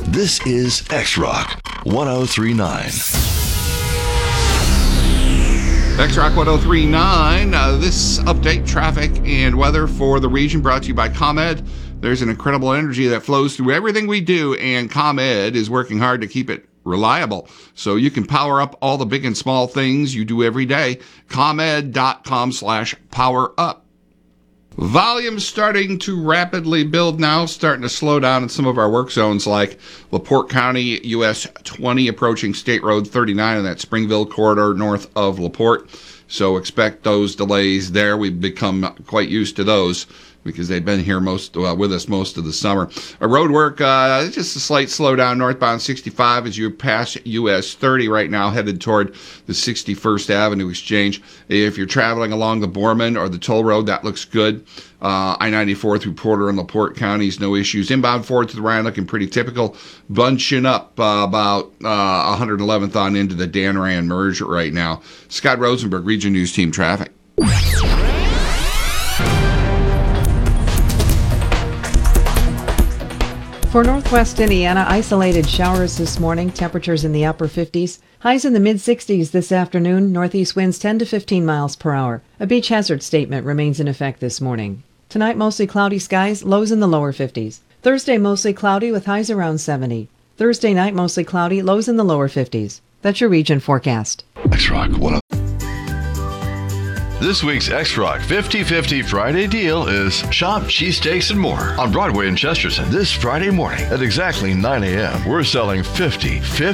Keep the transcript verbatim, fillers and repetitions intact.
This is X-Rock one oh three point nine. X-Rock one oh three point nine. Uh, this update, traffic and weather for the region brought to you by ComEd. There's an incredible energy that flows through everything we do, and ComEd is working hard to keep it reliable so you can power up all the big and small things you do every day. ComEd.com slash power up. Volume starting to rapidly build now, starting to slow down in some of our work zones like LaPorte County, U S twenty, approaching State Road thirty-nine in that Springville corridor north of LaPorte. So expect those delays there. We've become quite used to those because they've been here most uh, with us most of the summer. A road work, uh, just a slight slowdown northbound sixty-five as you pass U S thirty right now, headed toward the sixty-first Avenue exchange. If you're traveling along the Borman or the toll road, that looks good. Uh, I ninety-four through Porter and LaPorte counties, no issues. Inbound forward to the Ryan looking pretty typical. Bunching up uh, about uh, one hundred eleventh on into the Dan Rand merge right now. Scott Rosenberg, Region News Team Traffic. For northwest Indiana, isolated showers this morning, temperatures in the upper fifties. Highs in the mid-sixties this afternoon, northeast winds ten to fifteen miles per hour. A beach hazard statement remains in effect this morning. Tonight, mostly cloudy skies, lows in the lower fifties. Thursday, mostly cloudy with highs around seventy. Thursday night, mostly cloudy, lows in the lower fifties. That's your region forecast. X-Rock one oh. This week's X-Rock fifty fifty Friday deal is shop cheesesteaks and more on Broadway in Chesterton. This Friday morning at exactly nine a.m. We're selling fifty fifty